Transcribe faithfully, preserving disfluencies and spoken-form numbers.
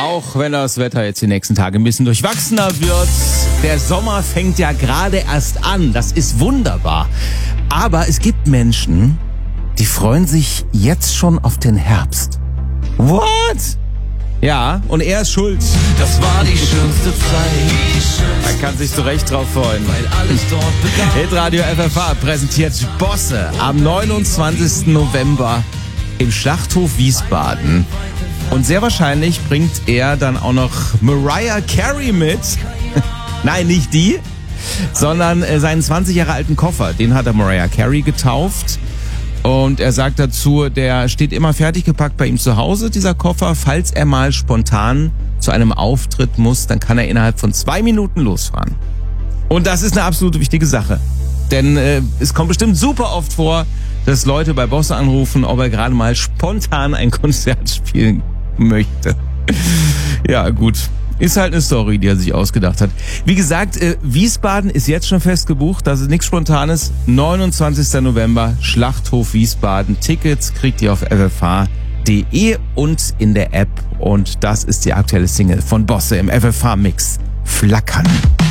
Auch wenn das Wetter jetzt die nächsten Tage ein bisschen durchwachsener wird. Der Sommer fängt ja gerade erst an. Das ist wunderbar. Aber es gibt Menschen, die freuen sich jetzt schon auf den Herbst. What? Ja, und er ist schuld. Das war die schönste Zeit. Man kann sich zu Recht drauf freuen. Weil alles dort begann. Hitradio F F H präsentiert Bosse am neunundzwanzigsten November im Schlachthof Wiesbaden. Und sehr wahrscheinlich bringt er dann auch noch Mariah Carey mit. Nein, nicht die, sondern seinen zwanzig Jahre alten Koffer. Den hat er Mariah Carey getauft. Und er sagt dazu, der steht immer fertig gepackt bei ihm zu Hause, dieser Koffer. Falls er mal spontan zu einem Auftritt muss, dann kann er innerhalb von zwei Minuten losfahren. Und das ist eine absolut wichtige Sache. Denn äh, es kommt bestimmt super oft vor, dass Leute bei Bosse anrufen, ob er gerade mal spontan ein Konzert spielen möchte. Ja, gut. Ist halt eine Story, die er sich ausgedacht hat. Wie gesagt, äh, Wiesbaden ist jetzt schon fest gebucht. Das ist nichts Spontanes. neunundzwanzigsten November, Schlachthof Wiesbaden. Tickets kriegt ihr auf f f h punkt d e und in der App. Und das ist die aktuelle Single von Bosse im F F H-Mix. Flackern.